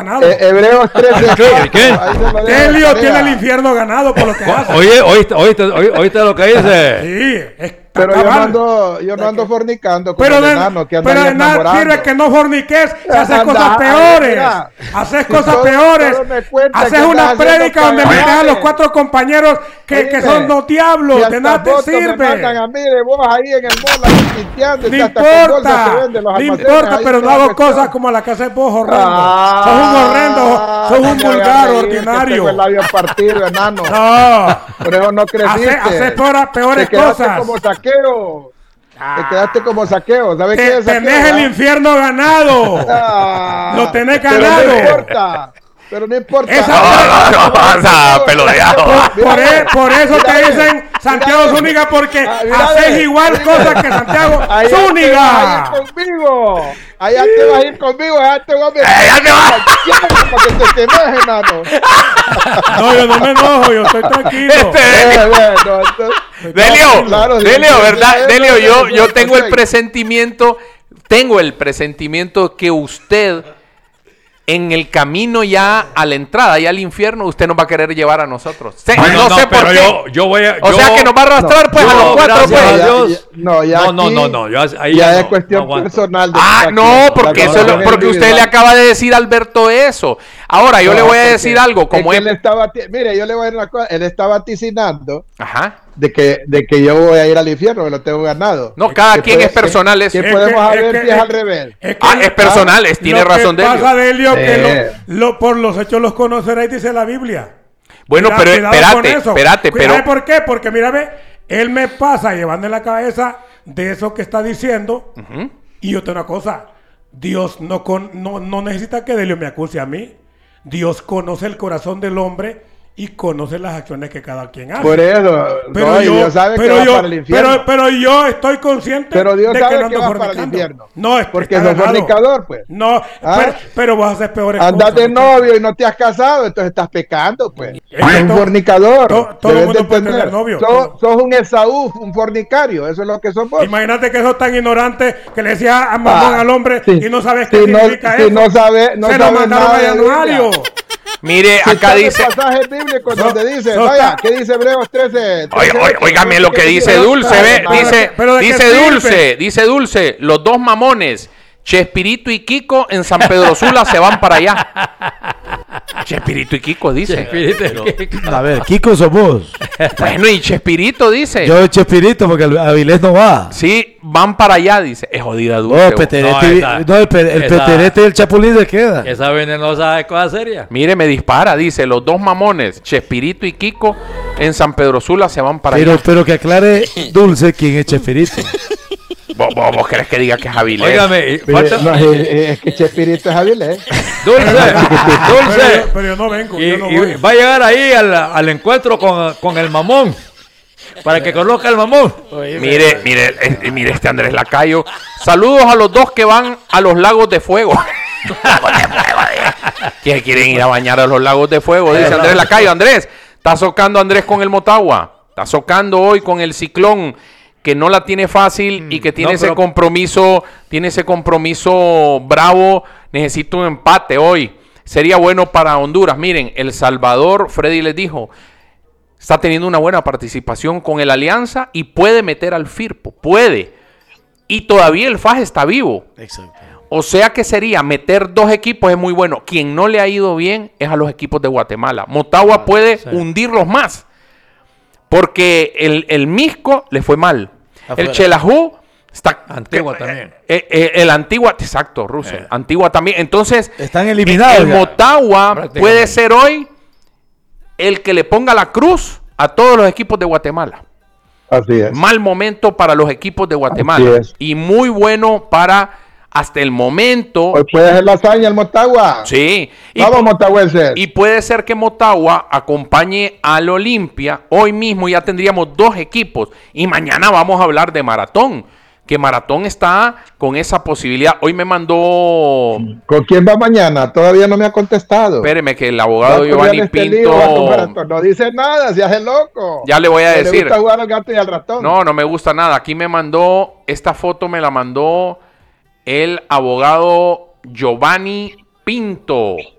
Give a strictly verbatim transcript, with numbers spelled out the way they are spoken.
ganado. Eh, Hebreos trece. ¿Qué? ¿Qué? Delio tiene el infierno ganado por lo que hace. Oye, oíste, oíste, oíste lo que dice. Sí, es Pero yo no ando, yo no ando fornicando como pero el de, enano que anda pero ahí de nada enamorando. sirve que no forniques si haces Anda, cosas ay, peores. mira. Haces Si cosas todo- peores. todo me cuenta Haces que una andas haciendo prédica donde metes a los cagadas. cuatro compañeros que, que Oíme, son los diablos. si De hasta nada te fotos me mandan sirve. a mí de vos ahí en el mall ahí pinteando, No y hasta con bolsas importa, se venden los no almacenes importa, ahí, pero no toda hago cuestión. cosas como las que haces vos, horrendo. Ah, sos un horrendo, sos no un me voy a vulgar, reír, que ordinario. tengo el labio partido, enano. No, Por eso no creciste. haces hace peores, peores Te quedaste cosas. como saqueo. Te quedaste como saqueo. ¿Sabes Te- qué es saqueo? tenés el ah? infierno ganado. Ah, Lo tenés pero ganado. no importa. Pero no importa. Esa- Ah, No, no, pasa, pelodeado. Por, por e- por eso Mira, te ve, dicen Santiago mira, ve. Zúñiga, porque Ah, mira, haces ve, igual mira, cosas ve. que Santiago Allá te vas a Zúñiga. ir conmigo. Allá te vas a ir conmigo. Allá te voy a meter. Allá te vas. Para que te quemes, enano. No, yo no me enojo, yo estoy tranquilo. Este, Eh, bueno, entonces- Delio, Claro, sí, Delio, sí, ¿verdad? sí, Delio, sí, yo, sí, yo sí, tengo el sí. presentimiento, tengo el presentimiento que usted, en el camino ya a la entrada, ya al infierno, usted nos va a querer llevar a nosotros. Se- No, no, no, sé por pero qué. yo, yo voy a. O yo- sea que nos va a arrastrar no, pues a yo, los cuatro gracias pues. a Ya, Dios. ya, no, ya No, no, aquí no, no, yo ahí ya no, es cuestión no aguanto. personal. de Ah, cada no, quien. porque La eso es lo- cuestión porque usted le individual. acaba de decir a Alberto eso. Ahora yo No, le voy a porque decir algo, como es es. que él estaba, mire, yo le voy a decir una cosa, él está vaticinando Ajá. de que, de que yo voy a ir al infierno, que lo tengo ganado. No, cada Que quien puede- es personal eso. Que Es podemos que- haber es que- pies es- al revés. Es que Ah, es personal, es, tiene lo razón que Delio. pasa, Delio, que Eh. lo, lo- por los hechos los conoceréis, dice la Biblia. Bueno, Cuidado- pero cuidado con espérate, eso. espérate, Cuidado, pero ¿por qué? Porque mira, ve, él me pasa llevando en la cabeza de eso que está diciendo. Ujú. Y otra una cosa, Dios no, con, no, no necesita que Delio me acuse a mí. Dios conoce el corazón del hombre y conoce las acciones que cada quien hace. Por eso, Pero no, y yo, Dios sabe que pero va yo, para el infierno. pero, pero yo estoy consciente Pero Dios de sabe que no que ando va para el fornicando. infierno. No, es Porque está sos ganado. fornicador, pues. No, ¿Ah? pero, pero vas a hacer peores Andas cosas. de novio y no te has casado, entonces estás pecando, pues. Es que Eres un todo- fornicador. todo- todo el Debes de mundo puede entender. tener novio. Sos, sos un Esaú, un fornicario. Eso es lo que sos vos. Imagínate que sos tan ignorante que le decía a mamón Ah, al hombre sí. y no sabes qué Si no- significa si eso. no sabe- no Se lo sabe mandaron nada al de anuario. Biblia. mire, Si acá está dice. el pasaje bíblico So- donde dice, so- vaya, ¿qué dice Hebreos trece? Oye, oye, óigame lo que dice Dulce, ve, Ah, dice, pero ¿de qué dice sirve? Dulce, dice Dulce, los dos mamones, Chespirito y Kiko en San Pedro Sula se van para allá. Chespirito y Kiko dice. Chespirito, ¿qué? A ver, Kiko sos vos. Bueno, y Chespirito dice. Yo Chespirito porque el Avilés no va. Sí, van para allá, dice. Es jodida Dulce. Oh, vos. Peterete, No, vi- esa- no, el, pe- el esa- Peterete y el Chapulín se queda. Esa venenosa es cosa seria. Mire, me dispara, dice, los dos mamones, Chespirito y Kiko en San Pedro Sula se van para Pero, allá. pero que aclare Dulce quién es Chespirito. ¿Vos, vos, vos querés que diga que es Avilés? Óigame, y Mire, falta- no, es, es que Chespirito es Avilés. Dulce, Pero, Dulce. yo- pero yo no vengo, Y, yo no y voy. va a llegar ahí al, al encuentro con, con el mamón. Para que conozca el mamón. Mire, mire, eh, mire este Andrés Lacayo. Saludos a los dos que van a los lagos de fuego. Lagos de fuego, dice. Que quieren ir a bañar a los lagos de fuego, dice Andrés Lacayo. Andrés, está socando Andrés con el Motagua. Está socando hoy con el Ciclón, que no la tiene fácil y que tiene No, ese pero- compromiso, tiene ese compromiso bravo. Necesita un empate hoy. Sería bueno para Honduras. Miren, El Salvador, Freddy les dijo, está teniendo una buena participación con el Alianza y puede meter al Firpo, puede. Y todavía el F A J está vivo. Exacto. O sea que sería meter dos equipos es muy bueno. Quien no le ha ido bien es a los equipos de Guatemala. Motagua puede sí. hundirlos más. Porque el, el Misco le fue mal. Afuera. El Chelajú está... Antigua eh, también. eh, eh, el Antigua, exacto, Russell. Eh. Antigua también. Entonces, Están eliminados. el ya. Motagua Prácticamente. puede ser hoy el que le ponga la cruz a todos los equipos de Guatemala. Así es. Mal momento para los equipos de Guatemala. Así es. Y muy bueno para, hasta el momento... Hoy puede hacer lasaña el Motagua. Sí. Y, Vamos, pu- Motagüenses. y puede ser que Motagua acompañe al Olimpia. Hoy mismo ya tendríamos dos equipos. Y mañana vamos a hablar de Maratón. Que Maratón está con esa posibilidad. Hoy me mandó... ¿Con quién va mañana? Todavía no me ha contestado. Espéreme que el Va a abogado correr Giovanni este lío, va a Pinto... jugar a- No dice nada, se hace loco. Ya le voy a No decir. Le gusta jugar al gato y al ratón. No, no me gusta nada. Aquí me mandó, esta foto me la mandó el abogado Giovanni Pinto.